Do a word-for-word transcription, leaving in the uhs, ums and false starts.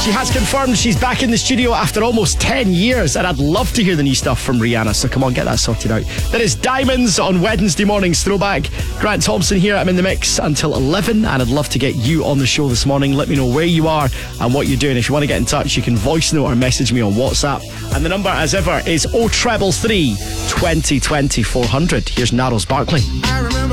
She has confirmed she's back in the studio after almost ten years, and I'd love to hear the new stuff from Rihanna, so come on, get that sorted out. That is Diamonds on Wednesday morning's Throwback. Grant Thompson here, I'm in the mix until eleven, and I'd love to get you on the show this morning. Let me know where you are and what you're doing. If you want to get in touch, you can voice note or message me on WhatsApp, and the number as ever is oh treble three, twenty twenty four hundred. Here's Narrows Barkley.